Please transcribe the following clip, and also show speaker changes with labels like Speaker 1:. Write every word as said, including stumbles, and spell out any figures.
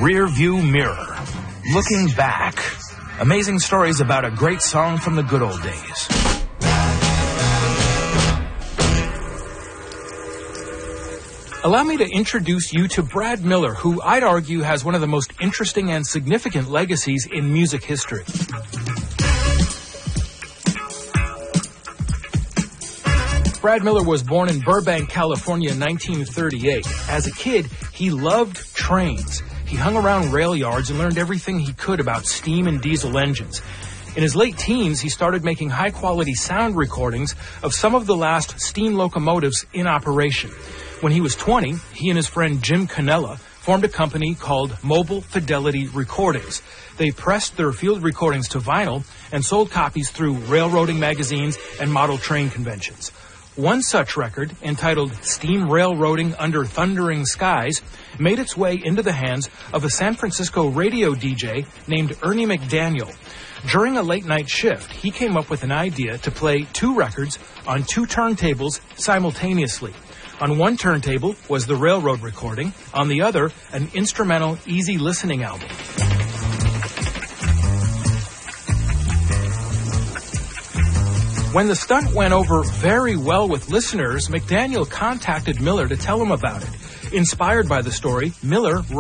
Speaker 1: Rear View Mirror. Looking back. Amazing stories about a great song from the good old days. Allow me to introduce you to Brad Miller, who I'd argue has one of the most interesting and significant legacies in music history. Brad Miller was born in Burbank, California in nineteen thirty-eight. As a kid, he loved trains. He hung around rail yards and learned everything he could about steam and diesel engines. In his late teens, he started making high-quality sound recordings of some of the last steam locomotives in operation. When he was twenty, he and his friend Jim Cannella formed a company called Mobile Fidelity Recordings. They pressed their field recordings to vinyl and sold copies through railroading magazines and model train conventions. One such record, entitled Steam Railroading Under Thundering Skies, made its way into the hands of a San Francisco radio D J named Ernie McDaniel. During a late-night shift, he came up with an idea to play two records on two turntables simultaneously. On one turntable was the railroad recording, on the other, an instrumental, easy listening album. When the stunt went over very well with listeners, McDaniel contacted Miller to tell him about it. Inspired by the story, Miller